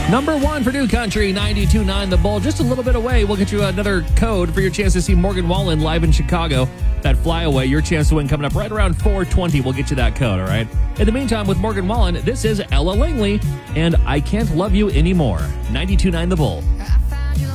Number one for New Country, 92.9 The Bull. Just a little bit away. We'll get you another code for your chance to see Morgan Wallen live in Chicago. That flyaway, your chance to win coming up right around 4:20. We'll get you that code, all right? In the meantime, with Morgan Wallen, this is Ella Langley and I Can't Love You Anymore. 92.9 The Bull.